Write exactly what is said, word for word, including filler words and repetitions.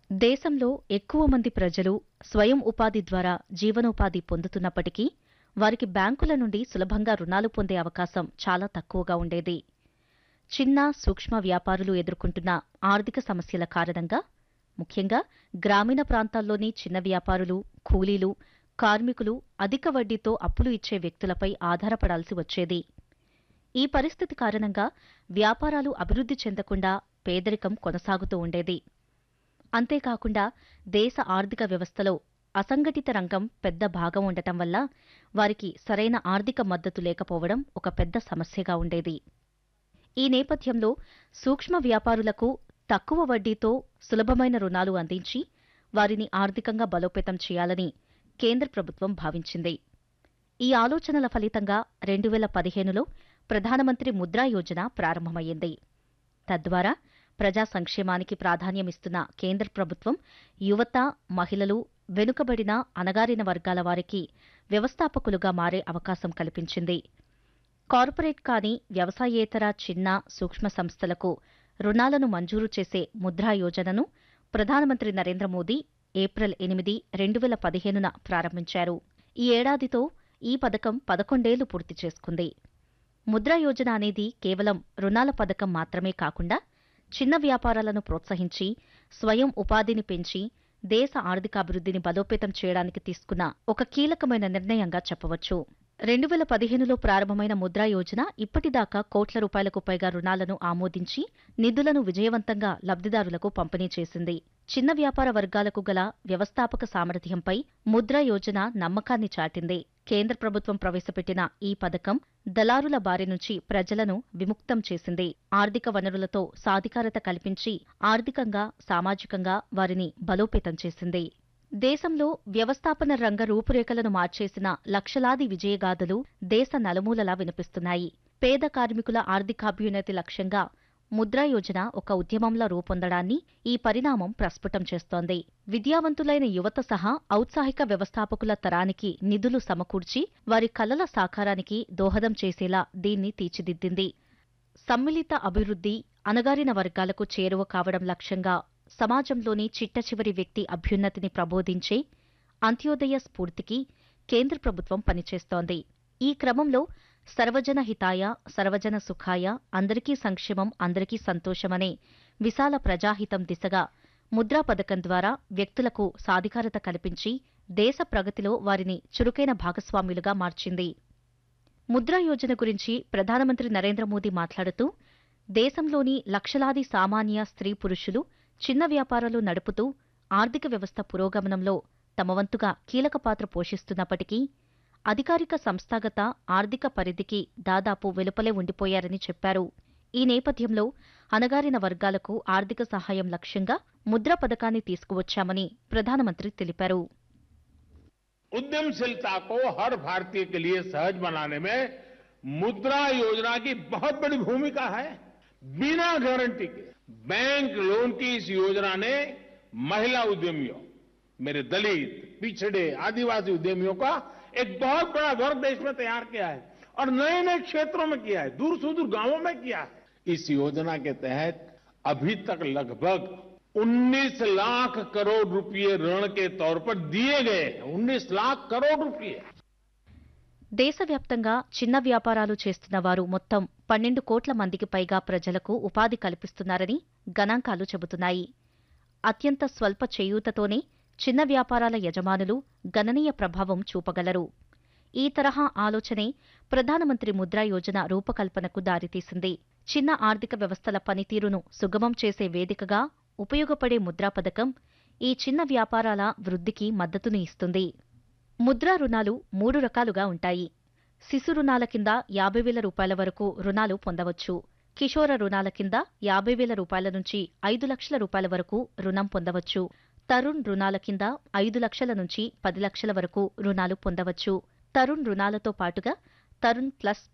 దేశంలో ఎక్కువ మంది ప్రజలు స్వయం ఉపాధి ద్వారా జీవనోపాధి పొందుతున్నప్పటికీ వారికి బ్యాంకుల నుండి సులభంగా రుణాలు పొందే అవకాశం చాలా తక్కువగా ఉండేది. చిన్న, సూక్ష్మ వ్యాపారులు ఎదుర్కొంటున్న ఆర్థిక సమస్యల కారణంగా, ముఖ్యంగా గ్రామీణ ప్రాంతాల్లోని చిన్న వ్యాపారులు, కూలీలు, కార్మికులు అధిక వడ్డీతో అప్పులు ఇచ్చే వ్యక్తులపై ఆధారపడాల్సి వచ్చేది. ఈ పరిస్థితి కారణంగా వ్యాపారాలు అభివృద్ధి చెందకుండా పేదరికం కొనసాగుతూ ఉండేది. అంతేకాకుండా దేశ ఆర్థిక వ్యవస్థలో అసంఘటిత రంగం పెద్ద భాగం ఉండటం వల్ల వారికి సరైన ఆర్థిక మద్దతు లేకపోవడం ఒక పెద్ద సమస్యగా ఉండేది. ఈ నేపథ్యంలో సూక్ష్మ వ్యాపారులకు తక్కువ వడ్డీతో సులభమైన రుణాలు అందించి వారిని ఆర్థికంగా బలోపేతం చేయాలని కేంద్ర ప్రభుత్వం భావించింది. ఈ ఆలోచనల ఫలితంగా రెండు వేల పదిహేనులో ప్రధానమంత్రి ముద్రా యోజన ప్రారంభమయ్యింది. తద్వారా ప్రజా సంక్షేమానికి ప్రాధాన్యమిస్తున్న కేంద్ర ప్రభుత్వం యువత, మహిళలు, వెనుకబడిన, అణగారిన వర్గాల వారికి వ్యవస్థాపకులుగా మారే అవకాశం కల్పించింది. కార్పొరేట్ కాని వ్యవసాయేతర చిన్న, సూక్ష్మ సంస్థలకు రుణాలను మంజూరు చేసే ముద్రా యోజనను ప్రధానమంత్రి నరేంద్ర మోదీ ఏప్రిల్ ఎనిమిది రెండు వేల పదిహేనున ప్రారంభించారు. ఈ ఏడాదితో ఈ పథకం పదకొండేళ్లు పూర్తి చేసుకుంది. ముద్రా యోజన అనేది కేవలం రుణాల పథకం మాత్రమే కాకుండా చిన్న వ్యాపారాలను ప్రోత్సహించి, స్వయం ఉపాధిని పెంచి దేశ ఆర్థికాభివృద్ధిని బలోపేతం చేయడానికి తీసుకున్న ఒక కీలకమైన నిర్ణయంగా చెప్పవచ్చు. రెండు వేల పదిహేనులో ప్రారంభమైన ముద్రా యోజన ఇప్పటిదాకా కోట్ల రూపాయలకు పైగా రుణాలను ఆమోదించి నిధులను విజయవంతంగా లబ్ధిదారులకు పంపిణీ చేసింది. చిన్న వ్యాపార వర్గాలకు గల వ్యవస్థాపక సామర్థ్యంపై ముద్రా యోజన నమ్మకాన్ని చాటింది. కేంద్ర ప్రభుత్వం ప్రవేశపెట్టిన ఈ పథకం దళారుల బారి నుంచి ప్రజలను విముక్తం చేసింది. ఆర్థిక వనరులతో సాధికారత కల్పించి ఆర్థికంగా, సామాజికంగా వారిని బలోపేతం చేసింది. దేశంలో వ్యవస్థాపన రంగ రూపురేఖలను మార్చేసిన లక్షలాది విజయగాథలు దేశ నలుమూలలా వినిపిస్తున్నాయి. పేద కార్మికుల ఆర్థికాభ్యున్నతి లక్ష్యంగా ముద్రా యోజన ఒక ఉద్యమంలా రూపొందడాన్ని ఈ పరిణామం ప్రస్ఫుటం చేస్తోంది. విద్యావంతులైన యువత సహా ఔత్సాహిక వ్యవస్థాపకుల తరానికి నిధులు సమకూర్చి వారి కలల సాకారానికి దోహదం చేసేలా దీన్ని తీర్చిదిద్దింది. సమ్మిళిత అభివృద్ధి, అణగారిన వర్గాలకు చేరువ కావడం లక్ష్యంగా సమాజంలోని చిట్టచివరి వ్యక్తి అభ్యున్నతిని ప్రబోధించే అంత్యోదయ స్ఫూర్తికి కేంద్ర ప్రభుత్వం పనిచేస్తోంది. ఈ క్రమంలో సర్వజన హితాయ, సర్వజన సుఖాయ, అందరికీ సంక్షేమం, అందరికీ సంతోషమనే విశాల ప్రజాహితం దిశగా ముద్రా పథకం ద్వారా వ్యక్తులకు సాధికారత కల్పించి దేశ ప్రగతిలో వారిని చురుకైన భాగస్వాములుగా మార్చింది. ముద్రా యోజన గురించి ప్రధానమంత్రి నరేంద్ర మోదీ మాట్లాడుతూ, దేశంలోని లక్షలాది సామాన్య స్త్రీ పురుషులు చిన్న వ్యాపారాలు నడుపుతూ ఆర్థిక వ్యవస్థ పురోగమనంలో తమ వంతుగా కీలక పాత్ర పోషిస్తున్నప్పటికీ అధికారిక సంస్థాగత ఆర్థిక పరిధికి దాదాపు వెలుపలే ఉండిపోయారని చెప్పారు. ఈ నేపథ్యంలో అణగారిన వర్గాలకు ఆర్థిక సహాయం లక్ష్యంగా ముద్రా పథకాన్ని తీసుకువచ్చామని ప్రధానమంత్రి తెలిపారు. उद्यमशीलता को हर भारतीय के लिए सहज बनाने में मुद्रा योजना की बहुत बड़ी भूमिका है. बिना गारंटी के बैंक लोन की इस योजना ने महिला उद्यमियों, मेरे दलित, पिछड़े, आदिवासी उद्यमियों का एक बहुत बड़ा वर्ग देश में तैयार किया है और नए नए क्षेत्रों में किया है, दूर सुदूर गांवों में किया है. इस योजना के तहत अभी तक लगभग उन्नीस लाख करोड़ रुपए ऋण के तौर पर दिए गए. उन्नीस लाख करोड़ रुपए. దేశవ్యాప్తంగా చిన్న వ్యాపారాలు చేస్తున్న వారు మొత్తం పన్నెండు కోట్ల మందికి పైగా ప్రజలకు ఉపాధి కల్పిస్తున్నారని గణాంకాలు చెబుతున్నాయి. అత్యంత స్వల్ప చేయూతతోనే చిన్న వ్యాపారాల యజమానులు గణనీయ ప్రభావం చూపగలరు. ఈ తరహా ఆలోచనే ప్రధానమంత్రి ముద్రా యోజన రూపకల్పనకు దారితీసింది. చిన్న ఆర్థిక వ్యవస్థల పనితీరును సుగమం చేసే వేదికగా ఉపయోగపడే ముద్రా పథకం ఈ చిన్న వ్యాపారాల వృద్ధికి మద్దతుని ఇస్తుంది. ముద్రా రుణాలు మూడు రకాలుగా ఉంటాయి. శిశు రుణాల కింద యాభై వేల రూపాయల వరకు రుణాలు పొందవచ్చు. కిషోర రుణాల కింద యాభై వేల రూపాయల నుంచి ఐదు లక్షల రూపాయల వరకు రుణం పొందవచ్చు. తరుణ్ రుణాల కింద ఐదు లక్షల నుంచి పది లక్షల వరకు రుణాలు పొందవచ్చు. తరుణ్ రుణాలతో పాటుగా తరుణ్ ప్లస్